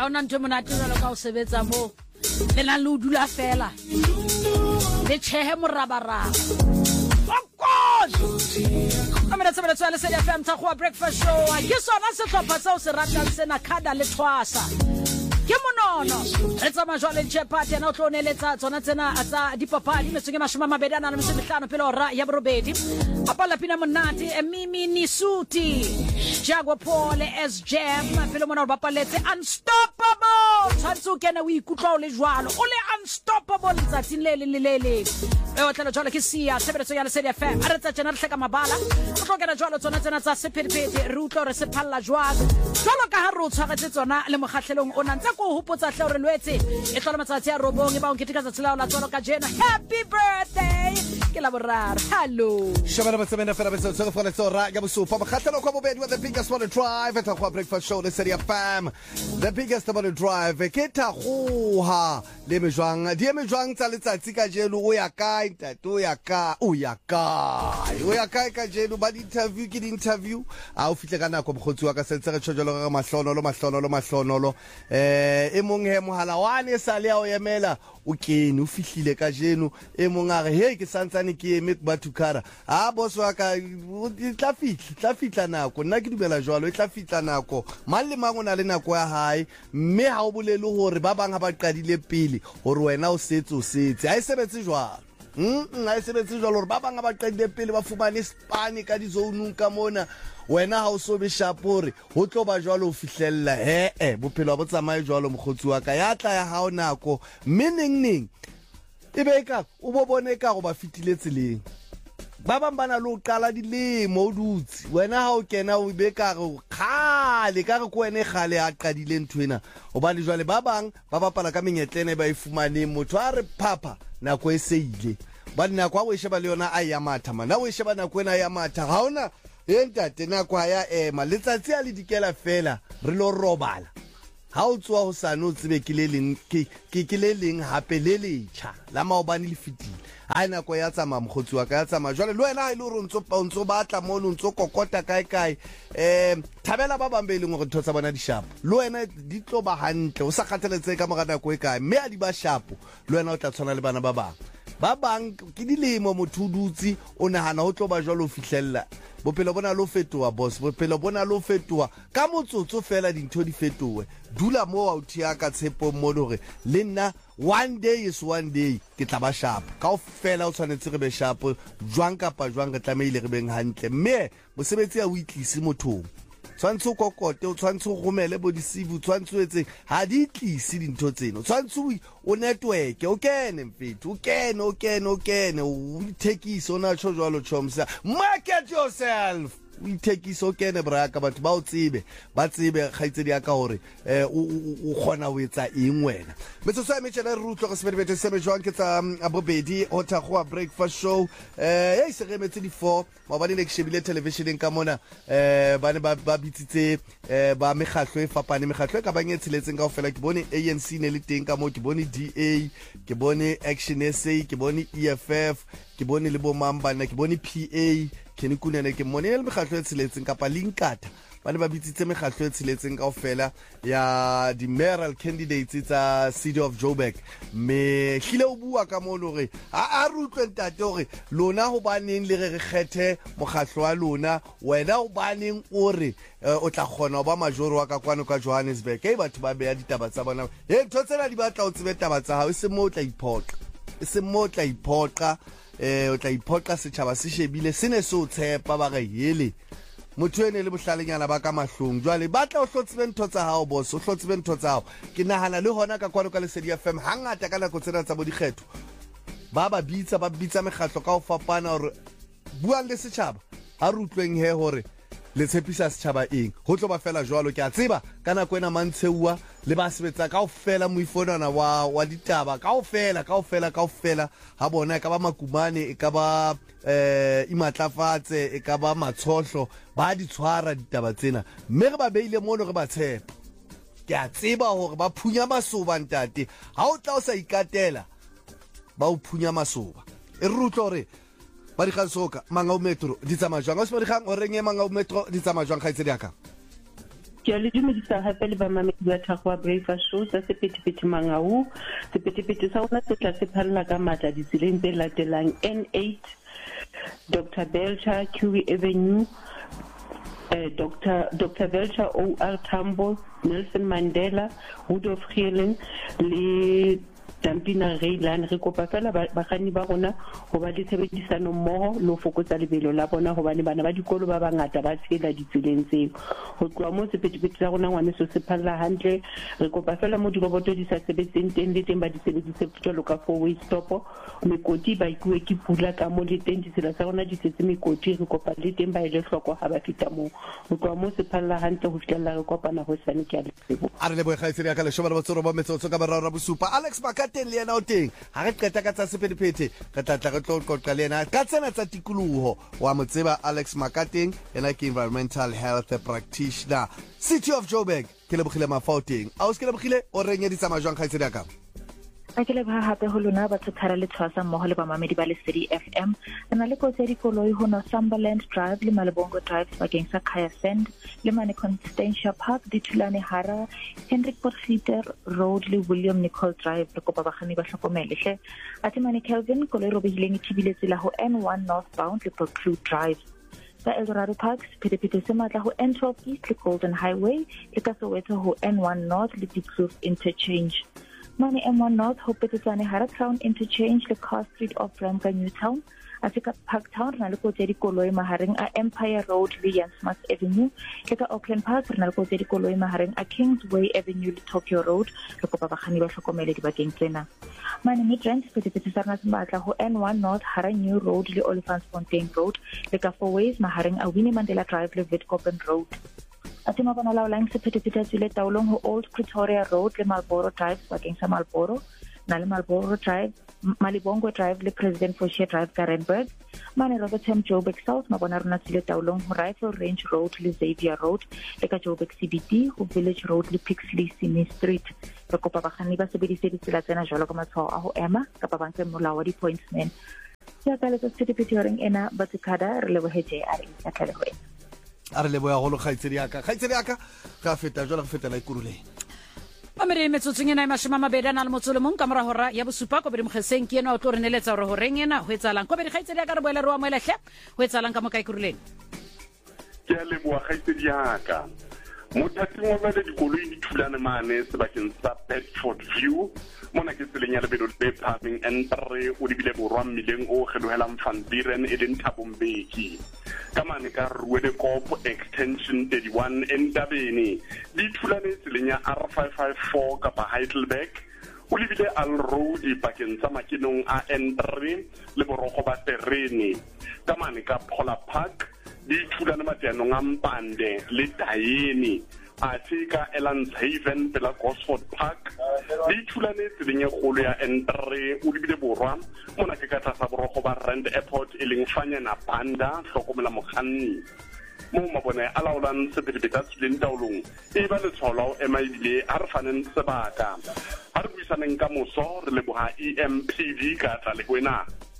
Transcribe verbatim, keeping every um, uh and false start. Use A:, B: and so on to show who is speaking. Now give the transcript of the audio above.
A: ha ona ntwe monate jalo ka o sebetsa mo le na le dula fela le chehe morabara Amena tsebele tswele se F M tsa go breakfast show ke sona se tlhopha sa o se ratang sena khada le twasa ke monono re tsama jwale ntshepate na o tloneletsa tsona tsena tsa dipapadi metseng mashoma mabedi ana le mehlano pele ora ya borobedi apala pina monate Mimi Nisuti Jaguar Paul S Jam pele mona ba paletse unstoppable tshantse kena o ikutlwa o le jwalo o le unstoppable tsatsing le le le le e o tla jwale ke sia sebeletso ya le se F M a re tsa tsena re hleka mabala o tlokela jwalo tsona tsena tsa sephethephethe re utlo re se phalla jwalo jwalo ka ha re o tshwaretse tsona le mokgahlelong o nantse ko hopotsa hle re lwetse e tlola matsatsi a robong e ba o nketika tsa tsela la tsona ka jena happy birthday ke la boraro hello
B: shabana batsemena fela betso tso fela tsora ya bosupa mokgahlelo kwa bobedi wa the biggest morning drive at kwa breakfast show le se F M the biggest morning drive ke ta goha le mejwang di mejwang tsa letsatsi ka jelo o ya ka ntato ya ka o ya ka o ya ka ka jelo ba di interview ke di interview a o fihle ka nako bogotsi wa ka sentse re tshojelo ga mahlonolo mahlonolo mahlonolo eh e mong he mohala wane sa le ya o yemela o kene o fihlile ka jeno e mong a re he ke santsane ke eme ba thukara a boss wa ka tla fitla tla fitla nako nna ke dumela jwalo e tla fitla nako mang le mang o na le nako ya hae mme ha o bolele hore ba bang ha ba qadile pele hore wena o setse o setse ha e sebetse jwalo mm ha e sebetse jwalo hore ba bang ha ba qadile pele ba fumane spane ka di zone ka mona wena ha o so be shapore ho tlo ba jwalo o fihlella he eh bophelo bo tsamaye jwalo mogotsi wa ka ya tla ya ha o nako meaning ning ebe ka o bo bone ka go ba fitile tseleng ba bang bana lo qala dilemo o dutsi wena ha o kena o be ka go khale ka go wena khale a qadile nthwena o ba le jwale ba bang ba bapala ka menyetlene ba ifumane motho a re papa nako e seile ba nna kwa we sheba le yona a ya matha mana we sheba nako ena ya matha ha ona entate nako ya ema letsatsi a le dikela fela re lo robala ha o tswa ho sano tsebe ke le leng ke ke le leng hape le letšha la maobane le fitile ha ina ko ya tsama mogotsi wa ka ya tsama jwale le wena ile re ntso pa ntso batla mo lo ntso kokota kae kae eh thabela ba bambele ngo re thotsa bona di sharp le wena di tlo ba hantle o sa khatheletse ka mogana ko e kae mme a di ba sharp le wena o tla tshwana le bana ba bang ba bang ke dilemo mothudutsi o nahana ho tlo ba jwalo o fihlella bophelo bona lo fetoa boss bophelo bona lo fetoa ka motsotso fela dintho di fetoe dula mo wa uthia ka tshepo mo hore le nna one day is one day ke tla ba sharp ka o fela o tshwanetse re be sharp jwang kapa jwang re tlameile re beng hantle mme mosebetsi ya o itlisi mothong tshwantse o kokote o tshwantse o romele bo disivu tshwantse o etse ha di tlisi dintho tseno tshwantse o network o kene mfethu o kene o kene o kene o ithekise ona tsho jwalo chomsa market yourself o ithekise o kene braka batho ba o tsebe ba tsebe khaitsedi ya ka hore eh o khona o etsa eng wena metso sa metšela re rutlo go sebedibete se me jwang ke tsa abobedi o tha go breakfast show eh hey se re metse di four mabane le shebile television ka mona eh bane ba ba bitsitse eh ba megahlo e fapane megahlo ka banyetsiletseng ka ofela ke bone A N C ne le teng ka mo ke bone D A ke bone Action S A ke bone E F F ke bone le bo mamba na ke bone P A ke ne kunene ke mone le megahlo e tsiletseng kapa linkata bane ba bitsitse megahlo e tsiletseng ka ofela ya di mayoral candidates tsa City of Joburg me hlile o bua ka mo lore a a rutlwe ntate hore lona ho baneng le re kgethe mogahlo wa lona wena o baneng o re o tla khona ba majoro wa ka kwano ka Johannesburg e batho ba beya ditaba tsa bona he ntho tsena di batla o tsebe taba tsa hao se mo tla iphoqa se mo tla iphoqa eh o tla iphoqa setjhaba se shebile sene se o tshepa ba ga hele motho ene le bohlalenyana ba ka mahlong jwale batla o hlotsebe ntho tsa hao boss o hlotsebe ntho tsa hao ke nahana le hona ka kwano ka le Lesedi F M hangata ka nako tsena tsa bo dikgetho ba ba bitsa ba bitsa megahlo ka o fapana hore buang le setjhaba a rutlweng he hore le tshepisa setjhaba eng ho tlo ba fela jwalo ke a tseba kana kwena mantseua le ba sebetsa ka ofela moifonana wa wa ditaba ka ofela ka ofela ka ofela ha bona ka ba makumane e ka ba eh imatlafatse e ka ba matshohlo ba di tshwara ditaba tsena mme re ba beile mono re ba tshepa ke a tseba hore ba phunya masoba ntate ha o tla o sa ikatela ba o phunya masoba e rutlo re ba di khasoka manga o metro di tsama jwang o se ba di khang o renge manga o metro di tsama jwang khaitsedi aka
C: ke a le dumedisa hape le bamamedi ba Thakgoa Breakfast Show sa sephethephethe Mangau. Sephethephethe sa rona se tla se phalla ka matla ditseleng tse latelang N eight, Doctor Belcher, Q E Avenue, uh, Doctor Doctor Belcher, O R Tambo, Nelson Mandela, Rudolph Healing, le Tampina Rayline. Re kopa fela bakganni ba rona ho ba le tshebedisano mmoho le ho fokotsa lebelo la bona hobane bana ba dikolo ba bangata ba tshela ditseleng tseo. Ho tloha moo sephethephethe sa rona ngwaneso se phalla hantle. Re kopa fela mo diroboto di sa sebetseng teng le teng ba di sebedise jwalo ka four-way stop. Mekoti ba ikuwe ke pula ka mo le teng ditsela tsa rona di setse mekoti. Re kopa le teng ba ile hloko ha ba feta moo. Ho tloha moo se phalla hantle ho fihlella re kopana ho sane ke a le tsebo.
B: A re le boekgaitsedi ya ka leshome le botsoro ba metsotso ka boraro bosupa. Alex Makateng le yena o teng ha re qeta ka tsa sephethephethe re tlatla re tlo qoqa le yena ka tsena tsa tikoloho. Wa mo tseba Alex Makateng yena ke environmental health practitioner City of Joburg. Ke le bogile mafauteng a o se ke le bogile o renyeditsa majwang kgaitsedi ya ka
D: a ke le ba hape ho lona ba tshwara le tshwasa mmoho le bamamedi ba Lesedi F M ana le kotse di koloi ho Northumberland Drive le Malebongo Drive bakeng sa Kaya Sand le Mane Constantia Park di Thulane Hara Hendrik Potgieter Road le William Nicol Drive le kopa bakganni ba hlokomele hle ati Mane Kelvin koloi robehileng e thibile tsela ho N one northbound le Proclude Drive sa Eldorado Park sephethephethe se matla ho N twelve East le Golden Highway le ka Soweto ho N one North le Diepkloof Interchange. Mane M one North ho Petetsane Hara Town Interchange le Car Street off Ramp ka Newtown. Asika Park Town na le kotse di koloi mahareng a Empire Road le Jansmas Avenue le ka Auckland Park na le kotse di koloi mahareng a Kingsway Avenue le Tokyo Road le kopa bakganni ba hlokomele dibakeng tsena. Mane Midrand sephethephethe sa rona se matla ho N one North Hara New Road le Olifantsfontein Road le ka Four Ways mahareng a Winnie Mandela Drive le Witkoppen Road. Atima bona la lang sephethephethe tsile taolong ho Old Pretoria Road le Marlborough Drive bakeng sa Marlborough na le Marlborough Drive Malibongo Drive le President Foshe Drive ka Randburg. Mane Robertham Joburg South mabona rona tsile taolong ho Rifle Range Road le Xavier Road le ka Joburg C B D ho Village Road le Pixley Simi Street. Re kopa bakganni ba sebedise ditsela tsena jwalo ka matshwao a ho ema kapa ba ntse molao wa di-pointsman. Ya ka le sephethephethe reng ena ba tsikada re lebohetse a re ka tlale ho ena
B: a re leboya go lo kgaitsedi ya ka kgaitsedi ya ka ga feta jwale go feta la ikuruleng
A: Mamere metsotsong ena e mashome a mabedi a na le motso le mong ka mora hora ya bosupa ko bedi mokgeseng ke ena o tlo re neletsa hore ho reng ena ho etsalang ko bedi kgaitsedi ya ka re boela re wa moelehle ho etsalang ka mo ka ikuruleng
E: ke a leboa kgaitsedi ya ka mothating wa bale dikoloi di thulane mane sebakeng sa Bedford View mona ke tseleng ya lebelo le phahameng N three o di bile borwa mmileng o kgelohelang Van Buren e leng Thabombeki ka mane ka Ruedekop extension thirty-one Entabeni di thulane tseleng ya R five five four kapa Heidelberg o lebile Al Road bakeng sa makinong a N three le boroko ba terene ka mane ka Pola Park di thulane mateanong a Mpande le Taeni a tsika Elans Haven pela Gosford Park di thulane tseleng e kgolo ya N three o di bile borwa mona ke ka tlasa boroko ba Rand Airport e leng Fanyana Banda hlokomela mokganni mo mabone a laolang sephethephethe a tseleng taolong e ba letshwao ema ebile a re faneng sebaka ha re buisaneng ka moso re leboha E M P V ka tla le wena